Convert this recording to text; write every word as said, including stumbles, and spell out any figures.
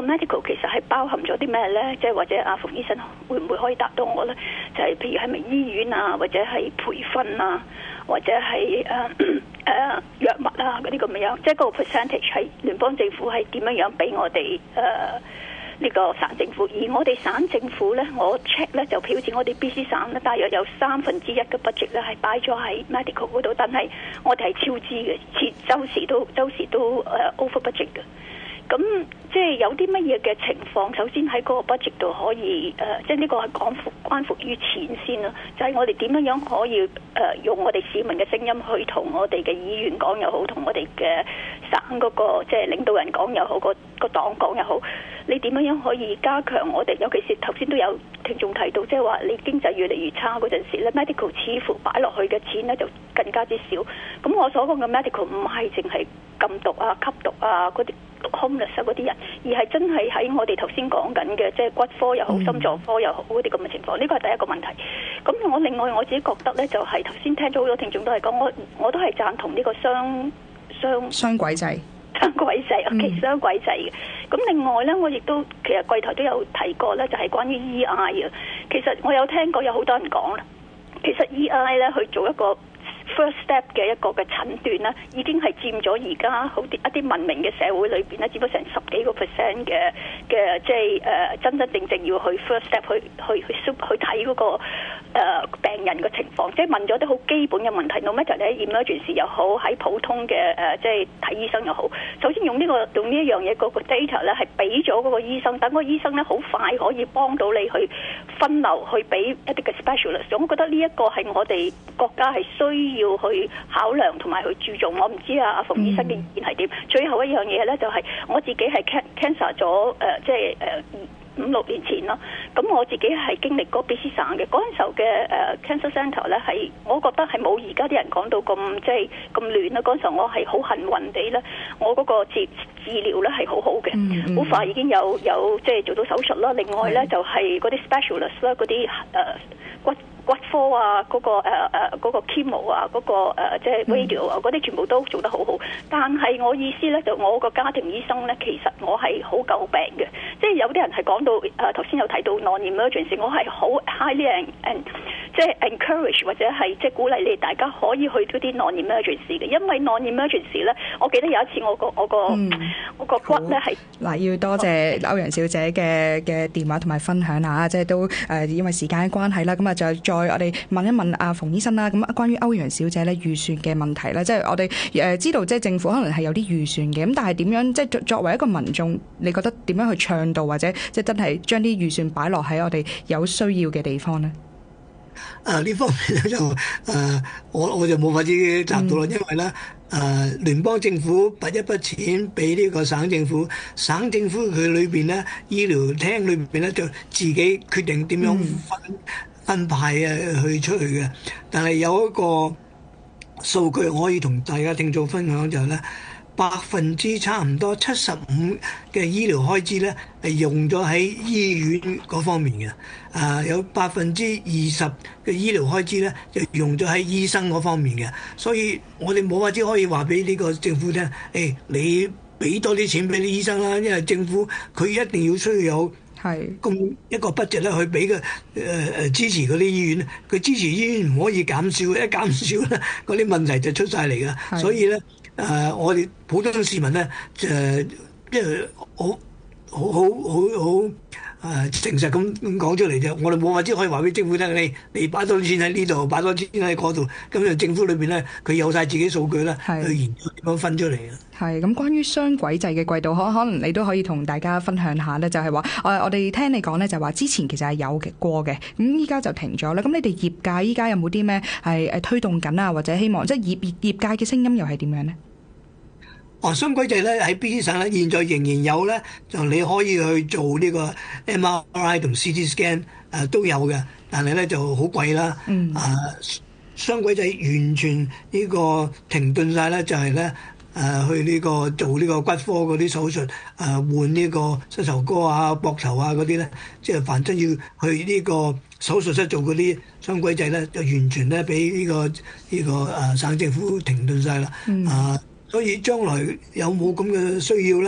medical 其實係包含咗啲咩咧？即係或者阿馮醫生會唔會可以答到我咧？就係、是、譬如係咪醫院啊，或者係培訓啊，或者係誒誒藥物啊嗰啲咁嘅樣，即係嗰個 percentage 係聯邦政府係點樣樣俾我哋誒呢個省政府？而我哋省政府咧，我 check 咧就好似我哋 B C 省咧，大約有三分之一嘅 budget 咧係擺咗喺 medical 嗰度，但係我哋係超支嘅，次周時都周時都誒、uh, over budget 嘅。咁即係有啲乜嘢嘅情況，首先喺嗰個 budget 度可以誒、呃，即係呢個係關乎關乎於錢先啦。就係、是、我哋點樣樣可以誒、呃、用我哋市民嘅聲音去同我哋嘅議員講又好，同我哋嘅省嗰、那個即係領導人講又好，個個黨講又好，你點樣樣可以加強我哋？尤其是頭先都有聽眾提到，即係話你經濟越嚟越差嗰陣時咧 ，medical 似乎擺落去嘅錢咧就更加之少。咁我所講嘅 medical 唔係淨係禁毒啊、吸毒啊嗰啲。homeless 嗰啲人，而係真係喺我哋頭先講緊嘅，即係骨科又好、心臟科又好嗰啲咁嘅情況，呢個係第一個問題。咁我另外我自己覺得咧，就係頭先聽咗好多聽眾都係講，我我都係贊同呢個雙雙雙軌制、 雙軌制，OK，雙軌制嘅。咁另外咧，我亦都其實櫃台都有提過咧，就係關於 E I 啊。其實我有聽過有好多人講啦，其實 E I 咧去做一個first step 嘅一個嘅診斷咧，已經係佔咗而家好啲一啲文明嘅社會裏邊咧，佔咗成十幾個 percent 嘅嘅，即係誒、呃、真真正正要去 first step 去去去去睇嗰、那個誒、呃、病人嘅情況，即係問咗啲好基本嘅問題。no matter 你喺 emergency 又好，喺普通嘅誒、呃、即係睇醫生又好，首先用呢、這個用呢一樣嘢嗰個 data 咧，係俾咗嗰個醫生，等個醫生咧好快可以幫到你去分流去俾一啲嘅 specialist。我覺得呢一個係我哋國家係需要去考量同埋去注重。我唔知啊，阿馮醫生嘅意見係點？最後一樣嘢咧，就係、是、我自己係 cancer 咗誒，即係誒五六年前咯。咁我自己係經歷過 B C 省嘅嗰陣時候嘅誒 cancer centre 咧，係我覺得係冇而家啲人講到咁即係咁亂啦。嗰陣時候我係好幸運地咧，我嗰個治治療咧係好好嘅，好、嗯嗯、快已經有有即係做到手術啦。另外咧、嗯、就係嗰啲 specialist 啦，嗰啲誒骨骨科啊，嗰、那個誒誒嗰個 chemo 啊，嗰、那個誒即係 radio 啊，嗰啲全部都做得好好。但係我意思咧，就我個家庭醫生咧，其實我係好詬病嘅。即係有啲人係講到誒頭先有提到 non-emergency，我係好 highly and, and 即係 encourage 或者係即係鼓勵你哋大家可以去嗰啲 non-emergency 嘅，因為 non-emergency 咧，我記得有一次我個我個、嗯、我個骨咧係嗱，要多謝歐陽小姐嘅嘅電話同埋分享啊，即係都誒、呃、因為時間嘅關係啦，咁啊就再我哋問一問阿馮醫生啦。咁關於歐陽小姐咧預算嘅問題咧，即係我哋誒知道即係政府可能係有啲預算嘅，咁但係點樣即係作為一個民眾，你覺得點樣去倡導或者即係真係將啲預算擺落喺我哋有需要嘅地方呢？ 啊！呢方面咧就誒、呃，我我就冇法子答到啦，因為咧誒、呃，聯邦政府撥一筆錢俾呢個省政府，省政府佢裏邊咧醫療廳裏邊咧就自己決定點樣分、嗯、分派啊去出去嘅。但係有一個數據我可以同大家聽眾分享就係咧，百分之差唔多七十五嘅醫療開支咧係用咗喺醫院嗰方面嘅，啊有百分之二十嘅醫療開支咧就用咗喺醫生嗰方面嘅，所以我哋冇法子可以話俾呢個政府聽，誒、哎、你俾多啲錢俾啲醫生啦，因為政府佢一定要需要有係咁一個 budget 咧去俾個誒誒支持嗰啲醫院，佢支持醫院唔可以減少，一減少咧嗰啲問題就出晒嚟噶，所以咧。誒、呃，我哋普通市民咧，誒、呃，因為好好好好好誒誠實咁咁講出嚟啫，我哋冇話只可以話俾政府聽，你你擺多啲錢喺呢度，擺多啲錢喺嗰度，咁樣政府裏邊咧，佢有晒自己數據啦，去研究點樣分出嚟啊。 係咁，關於雙軌制嘅季度，可可能你都可以同大家分享下咧，就係話誒，我哋聽你講咧，就話之前其實係有過嘅，咁依家就停咗啦。咁你哋業界依家有冇啲咩係誒推動緊啊，或者希望即係業業業界嘅聲音又係點樣咧？ 哦，雙軌制咧喺 B C 省咧，現在仍然有咧，就你可以去做呢個 M R I 同 C T scan 誒、呃、都有嘅，但係咧就好貴啦。嗯。啊，雙軌制完全呢個停頓晒咧，就係咧誒去呢個做呢個骨科嗰啲手術，誒、呃、換呢個膝頭哥啊、膊頭啊嗰啲咧，即係凡真要去呢個手術室做嗰啲雙軌制咧，就完全咧俾呢個呢、呢個誒、呃、省政府停頓晒啦。嗯。啊。所以將來有冇咁嘅需要咧？